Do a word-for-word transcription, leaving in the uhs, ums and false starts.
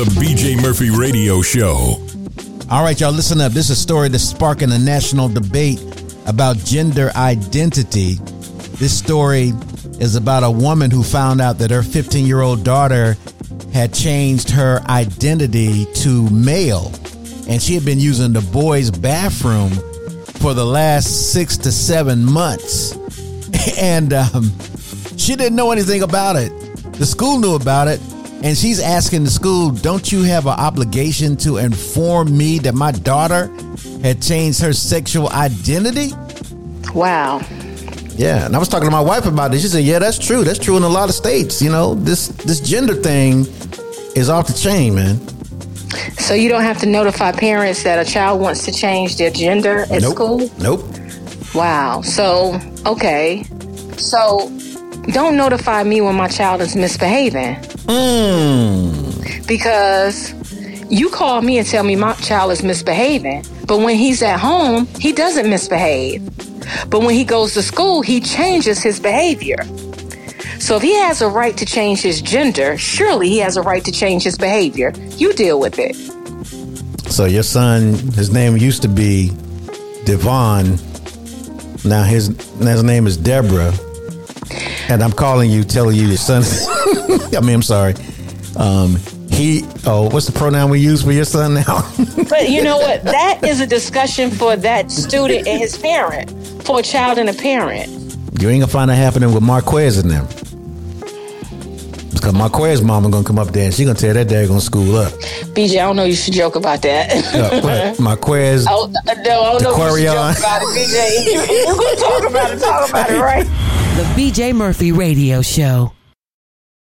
The B J Murphy Radio Show. All right, y'all, listen up. This is a story that's sparking a national debate about gender identity. This story is about a woman who found out that her fifteen-year-old daughter had changed her identity to male, and she had been using the boys' bathroom for the last six to seven months. And um, she didn't know anything about it. The school knew about it, and she's asking the school, don't you have an obligation to inform me that my daughter had changed her sexual identity? Wow. Yeah, and I was talking to my wife about this. She said, yeah, that's true. That's true in a lot of states. You know, this this gender thing is off the chain, man. So you don't have to notify parents that a child wants to change their gender at nope. school? Nope. Wow. So, okay. So don't notify me when my child is misbehaving. Mm. Because you call me and tell me my child is misbehaving, but when he's at home, he doesn't misbehave. But when he goes to school, he changes his behavior. So if he has a right to change his gender, surely he has a right to change his behavior. You deal with it. So your son, his name used to be Devon. Now his, his name is Deborah. And I'm calling you, telling you your son. I mean, I'm sorry. Um, he, oh, what's the pronoun we use for your son now? But you know what? That is a discussion for that student and his parent, for a child and a parent. You ain't gonna find that happening with Marquez and them. Because Marquez's mama gonna come up there and she gonna tear that daggone school up. B J, I don't know you should joke about that. No, what? Marquez, oh, no, I don't know you should joke about it, B J. You're gonna talk about it, talk about it, right? The B J Murphy Radio Show.